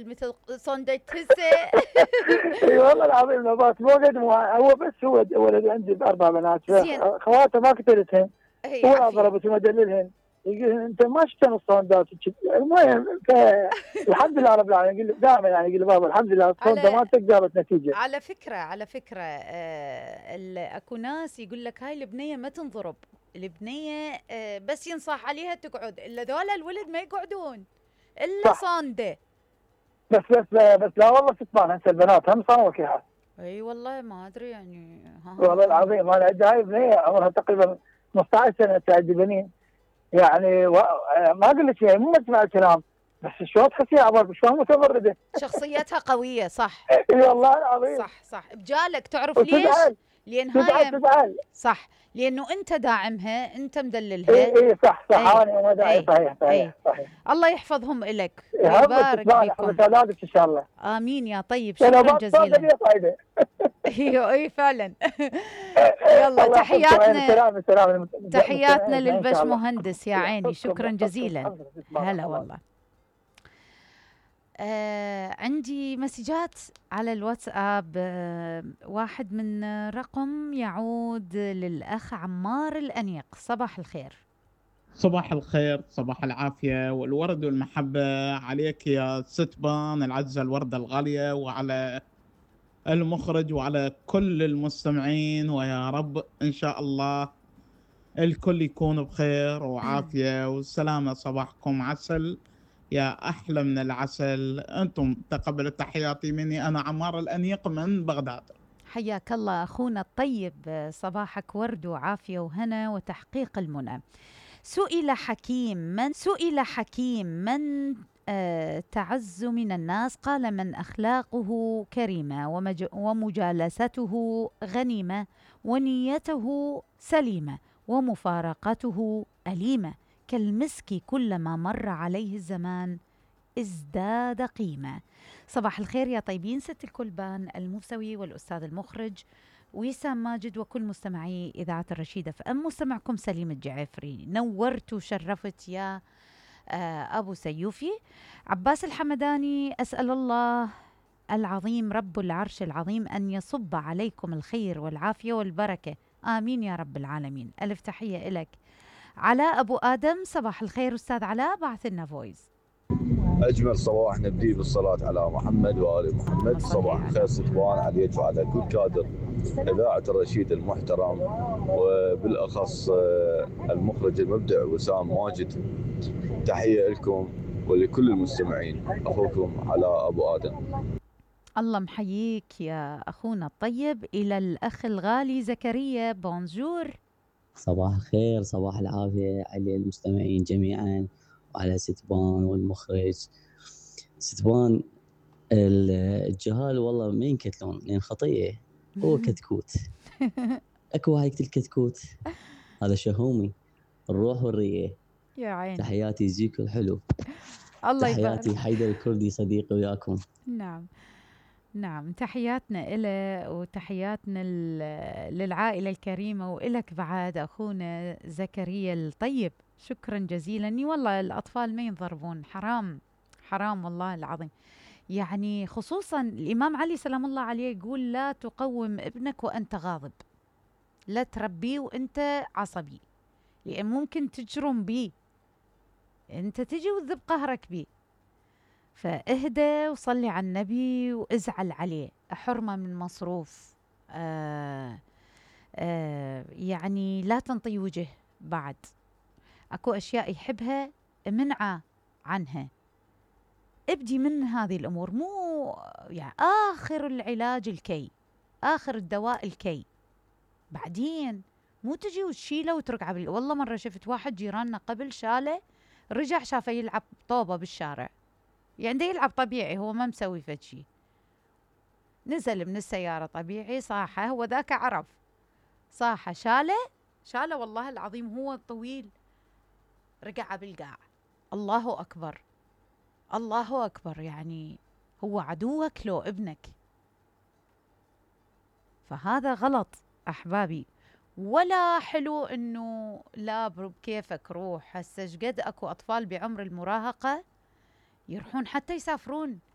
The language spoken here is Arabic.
مثل صندة تهزه. اي والله العظيم نبات مو قد هو بس هو ولد عندي ب4 بنات، زين. خواته ما قتلتهن هي ولا عافية. ضربت ومدللهن. يقول انت ما شفت الصندات. المهم الحمد لله رب العالمين. يقول دائما يعني يقول بابا الحمد لله الصنده على مالتك جابت نتيجه. على فكرة اكو ناس يقول لك هاي البنية ما تنضرب، البنية بس ينصح عليها تقعد، الا ذولا الولد ما يقعدون الا صح. صاندة. بس لا والله ستبان هسه البنات هم صاروا وكيحات. اي والله ما ادري يعني. والله العظيم انا عندي هاي بنيه عمرها تقريبا 15 سنه عندي بنين يعني ما اقول لك يعني مو تسمع الكلام، بس شلون تحسيها عبر شلون متمرده. شخصيتها قوية صح. اي والله العظيم. صح بجالك، تعرف ليش؟ وتزعل لان تزعل هاي تزعل. صح، لانه انت داعمها، انت مدللها. اي صح اي انا ما داعي. اي صحيح اي. صحيح صحيح. الله يحفظهم الك همك ويبارك تسمعني بكم. حفظ اولادك ان شاء الله. امين يا طيب، انا شكرا ما تصادق جزيلا. لي صايده. ايوه اي فعلا. يلا الله يحفظكم عين تحياتنا، السلام تحياتنا المستمعين ان للبش شاء الله. مهندس يا عيني، شكرا جزيلا. هلا والله. عندي مسجات على الواتساب. واحد من رقم يعود للأخ عمار الأنيق. صباح الخير. صباح الخير، صباح العافية والورد والمحبة عليك يا ستبان العزة الوردة الغالية، وعلى المخرج وعلى كل المستمعين، ويا رب إن شاء الله الكل يكون بخير وعافية وسلامة. صباحكم عسل يا أحلى من العسل. أنتم تقبلوا تحياتي مني، أنا عمار الأنيق من بغداد. حياك الله أخونا الطيب، صباحك ورد وعافية وهنا وتحقيق المنى. سئل حكيم من تعز من الناس؟ قال من أخلاقه كريمة ومجالسته غنيمة ونيته سليمة ومفارقته أليمة، كالمسك كلما مر عليه الزمان ازداد قيمة. صباح الخير يا طيبين، ست الكلبان الموسوي والأستاذ المخرج وسام ماجد وكل مستمعي إذاعة الرشيدة فأم. مستمعكم سليم الجعفري، نورت وشرفت يا أبو سيوفي. عباس الحمداني، أسأل الله العظيم رب العرش العظيم أن يصب عليكم الخير والعافية والبركة، آمين يا رب العالمين. ألف تحية إلك. علاء أبو آدم، صباح الخير أستاذ علاء، بعث لنا فويس. أجمل صباح نبدي بالصلاة على محمد وآل محمد. صباح الخير ستبان عليك وعلى كل كادر إذاعة الرشيد المحترم، وبالأخص المخرج المبدع وسام ماجد. تحية لكم ولكل المستمعين. أخوكم علاء أبو آدم. الله محييك يا أخونا الطيب. إلى الأخ الغالي زكريا، بونجور. صباح الخير، صباح العافية على المستمعين جميعا وعلى ستبان والمخرج. ستبان الجهال والله ما ينكتلون لأن خطية، هو كتكوت. أكو هاي الكتكوت هذا شهومي الروح والرية. يا عيني. تحياتي زيكو الحلو. الله يبارك. تحياتي حيدر الكردي صديقي وياكم. نعم تحياتنا إله وتحياتنا للعائلة الكريمة وإلك بعد أخونا زكريا الطيب. شكرا جزيلا. والله الأطفال ما ينضربون، حرام والله العظيم. يعني خصوصا الإمام علي سلام الله عليه يقول لا تقوم ابنك وأنت غاضب، لا تربيه وأنت عصبي، لأن ممكن تجرم بيه، أنت تجي وتذب قهرك بيه. فاهدى وصلي على النبي وازعل عليه، حرمة من مصروف. يعني لا تنطي وجه بعد. اكو اشياء يحبها منعه عنها. ابدي من هذه الامور، مو يعني اخر العلاج الكي، اخر الدواء الكي، بعدين مو تجي وتشيله وتركعه. والله مرة شفت واحد جيراننا قبل شاله، رجع شافه يلعب طوبة بالشارع، يعني ده يلعب طبيعي، هو ما مسوي فد شي. نزل من السيارة طبيعي، صاحة، هو ذاك عرف، صاحة شاله والله العظيم، هو طويل، رقعه بالقاع. الله أكبر الله أكبر. يعني هو عدوك لو ابنك، فهذا غلط أحبابي. ولا حلو إنه لا بكيفك روح. هسه شقد أكو أطفال بعمر المراهقة يروحون حتى يسافرون